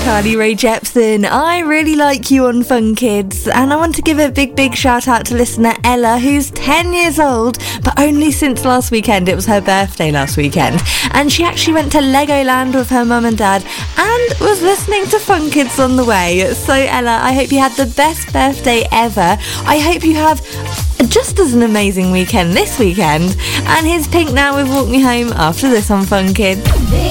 Carly Rae Jepsen, I really like you on Fun Kids, and I want to give a big shout out to listener Ella, who's 10 years old, but only since last weekend. It was her birthday last weekend, and she actually went to Legoland with her mum and dad and was listening to Fun Kids on the way. So Ella, I hope you had the best birthday ever. I hope you have just as an amazing weekend this weekend. And here's Pink now with Walk Me Home after this on Fun Kids.